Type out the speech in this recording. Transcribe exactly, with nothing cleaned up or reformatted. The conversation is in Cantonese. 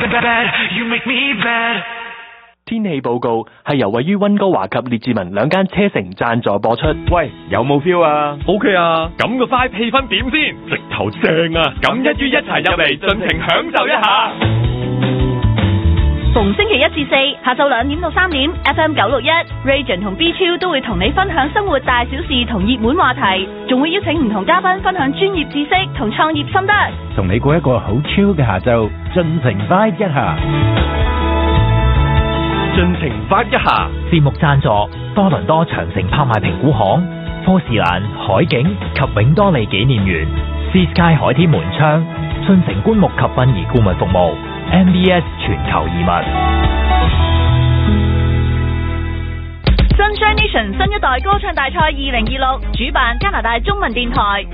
You make me bad。 天氣報告係由位於溫哥華及列治文兩間車城贊助播出。 喂，有冇 feel 啊 ？OK 啊，咁個 vibe 氣氛點先？直頭正啊！咁一於一齊入嚟，盡情享受一下。 逢星期一至四下晝兩點到三點 ，F M 九六一 Region 同 B 超都會同你分享生活大小事同熱門話題，仲會邀請唔同嘉賓分享專業知識同創業心得， 同你過一個好 chill 嘅下晝，盡情 vibe 一下。 盡情 vibe 一下。 節目贊助多倫多長城拍賣評估行、科士蘭海景及永多利紀念園、Sea Sky 海天門窗、信誠棺木及殯儀顧問服務、M B S 全球移民。 Sunshine Nation 新一代歌唱大賽二零二六主辦加拿大中文電台。